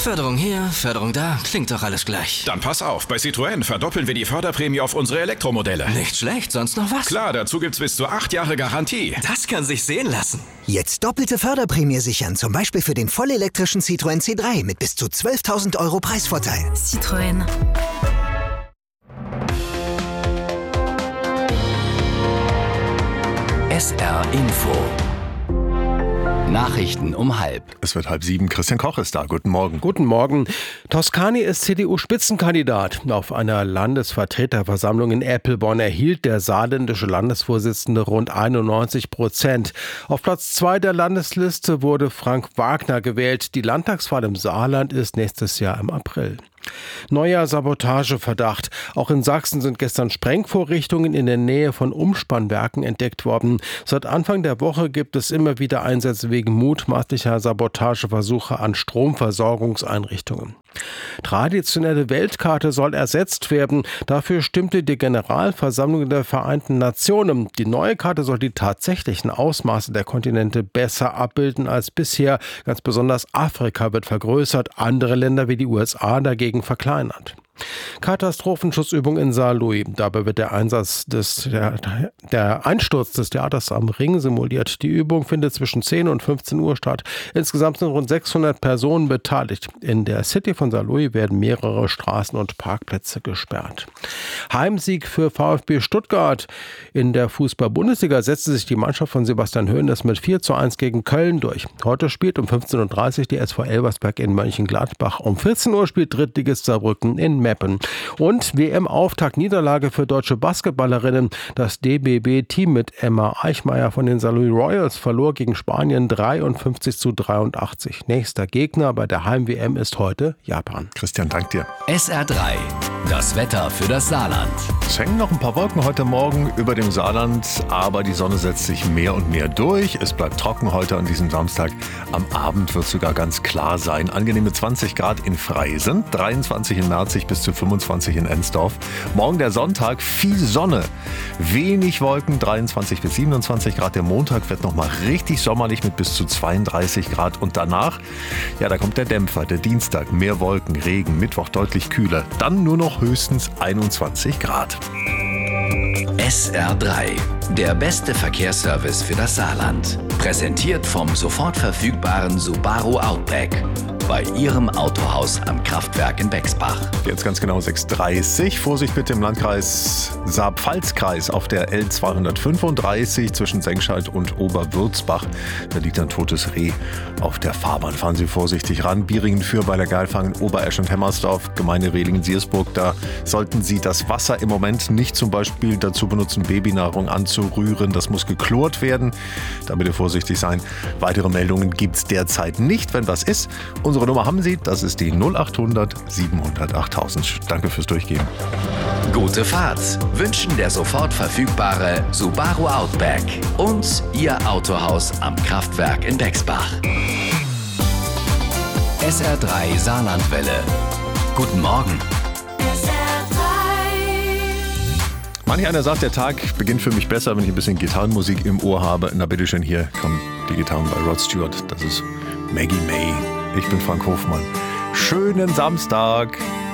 Förderung hier, Förderung da, klingt doch alles gleich. Dann pass auf, bei Citroën verdoppeln wir die Förderprämie auf unsere Elektromodelle. Nicht schlecht, sonst noch was? Klar, dazu gibt's bis zu 8 Jahre Garantie. Das kann sich sehen lassen. Jetzt doppelte Förderprämie sichern, zum Beispiel für den vollelektrischen Citroën C3 mit bis zu 12.000 € Preisvorteil. Citroën. SR Info. Nachrichten um 6:30. Es wird 6:30. Christian Koch ist da. Guten Morgen. Guten Morgen. Toscani ist CDU-Spitzenkandidat. Auf einer Landesvertreterversammlung in Eppelborn erhielt der saarländische Landesvorsitzende rund 91%. Auf Platz 2 der Landesliste wurde Frank Wagner gewählt. Die Landtagswahl im Saarland ist nächstes Jahr im April. Neuer Sabotageverdacht. Auch in Sachsen sind gestern Sprengvorrichtungen in der Nähe von Umspannwerken entdeckt worden. Seit Anfang der Woche gibt es immer wieder Einsätze wegen mutmaßlicher Sabotageversuche an Stromversorgungseinrichtungen. Traditionelle Weltkarte soll ersetzt werden. Dafür stimmte die Generalversammlung der Vereinten Nationen. Die neue Karte soll die tatsächlichen Ausmaße der Kontinente besser abbilden als bisher. Ganz besonders Afrika wird vergrößert, andere Länder wie die USA dagegen verkleinert. Katastrophenschutzübung in Saarlouis. Dabei wird der Einsturz des Theaters am Ring simuliert. Die Übung findet zwischen 10 und 15 Uhr statt. Insgesamt sind rund 600 Personen beteiligt. In der City von Saarlouis werden mehrere Straßen und Parkplätze gesperrt. Heimsieg für VfB Stuttgart. In der Fußball-Bundesliga setzte sich die Mannschaft von Sebastian Hoeneß mit 4:1 gegen Köln durch. Heute spielt um 15:30 Uhr die SV Elversberg in Mönchengladbach. Um 14 Uhr spielt Drittligist Saarbrücken in Meppen. Und WM-Auftakt-Niederlage für deutsche Basketballerinnen. Das DBB-Team mit Emma Eichmeier von den Saarlouis Royals verlor gegen Spanien 53:83. Nächster Gegner bei der Heim-WM ist heute Japan. Christian, dank dir. SR3. Das Wetter für das Saarland. Es hängen noch ein paar Wolken heute Morgen über dem Saarland, aber die Sonne setzt sich mehr und mehr durch. Es bleibt trocken heute an diesem Samstag. Am Abend wird es sogar ganz klar sein. Angenehme 20 Grad in Freisen, 23 in Merzig bis zu 25 in Ensdorf. Morgen der Sonntag, viel Sonne, wenig Wolken, 23 bis 27 Grad. Der Montag wird nochmal richtig sommerlich mit bis zu 32 Grad. Und danach, ja, da kommt der Dämpfer, der Dienstag, mehr Wolken, Regen, Mittwoch deutlich kühler. Dann nur noch höchstens 21 Grad. SR3. Der beste Verkehrsservice für das Saarland. Präsentiert vom sofort verfügbaren Subaru Outback. Bei Ihrem Autohaus am Kraftwerk in Bexbach. Jetzt ganz genau 6:30. Vorsicht bitte im Landkreis Saar-Pfalz-Kreis auf der L235 zwischen Sengscheid und Oberwürzbach. Da liegt ein totes Reh auf der Fahrbahn. Fahren Sie vorsichtig ran. Bieringen, Fürweiler, Geilfangen, Oberesch und Hemmersdorf, Gemeinde Rehlingen-Siersburg. Da sollten Sie das Wasser im Moment nicht zum Beispiel dazu benutzen, Babynahrung anzurühren. Das muss geklort werden. Da bitte vorsichtig sein. Weitere Meldungen gibt es derzeit nicht. Wenn was ist, unsere Nummer haben Sie, das ist die 0800 700 8000. Danke fürs Durchgehen. Gute Fahrt wünschen der sofort verfügbare Subaru Outback und Ihr Autohaus am Kraftwerk in Bexbach. SR3 Saarlandwelle. Guten Morgen. Manch einer sagt, der Tag beginnt für mich besser, wenn ich ein bisschen Gitarrenmusik im Ohr habe. Na bitteschön, hier kommen die Gitarren bei Rod Stewart. Das ist Maggie May. Ich bin Frank Hofmann. Schönen Samstag.